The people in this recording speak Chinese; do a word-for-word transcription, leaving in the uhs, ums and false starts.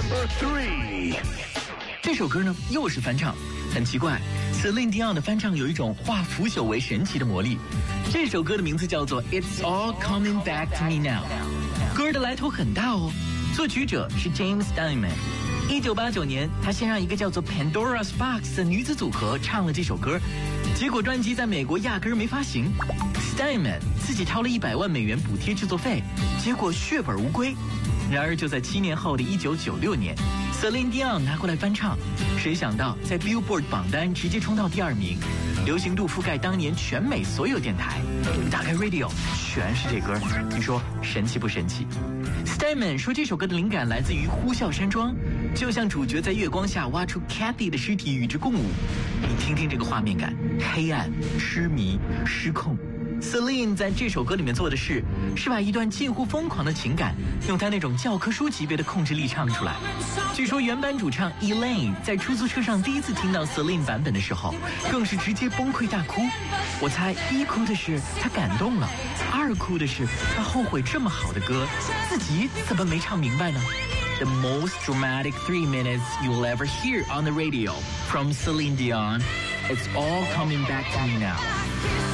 Number three， 这首歌呢又是翻唱，很奇怪 ，Celine Dion 的翻唱有一种化腐朽为神奇的魔力。这首歌的名字叫做《It's All Coming Back to Me Now》，歌的来头很大哦，作曲者是 James Steinman。一九八九年，他先让一个叫做 Pandora's Box 的女子组合唱了这首歌，结果专辑在美国压根没发行。Steinman 自己掏了一百万美元补贴制作费，结果血本无归。然而就在七年后的一九九六年 ，Celine Dion 拿过来翻唱，谁想到在 Billboard 榜单直接冲到第二名，流行度覆盖当年全美所有电台，打开 Radio 全是这歌，你说神奇不神奇 ？Steinman 说这首歌的灵感来自于呼啸山庄，就像主角在月光下挖出 Kathy 的尸体与之共舞，你听听这个画面感，黑暗、痴迷、失控。Celine 在这首歌里面做的事，是把一段近乎疯狂的情感，用她那种教科书级别的控制力唱出来。据说原版主唱 Elaine 在出租车上第一次听到 Celine 版本的时候，更是直接崩溃大哭。我猜一哭的是她感动了，二哭的是她后悔这么好的歌，自己怎么没唱明白呢？The most dramatic three minutes you'll ever hear on the radio from Celine Dion. It's all coming back to me now.